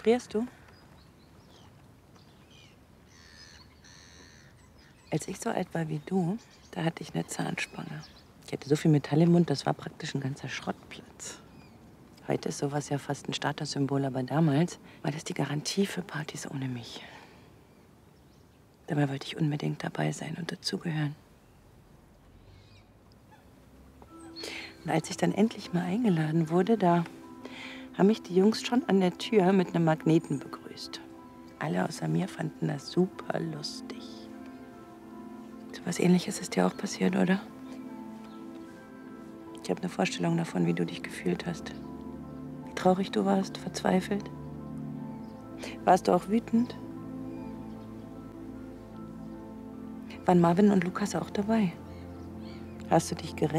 Frierst du? Als ich so alt war wie du, da hatte ich eine Zahnspange. Ich hatte so viel Metall im Mund, das war praktisch ein ganzer Schrottplatz. Heute ist sowas ja fast ein Statussymbol, aber damals war das die Garantie für Partys ohne mich. Dabei wollte ich unbedingt dabei sein und dazugehören. Und als ich dann endlich mal eingeladen wurde, da haben mich die Jungs schon an der Tür mit einem Magneten begrüßt. Alle außer mir fanden das super lustig. So was Ähnliches ist dir auch passiert, oder? Ich habe eine Vorstellung davon, wie du dich gefühlt hast. Wie traurig du warst, verzweifelt. Warst du auch wütend? Waren Marvin und Lukas auch dabei? Hast du dich gerettet?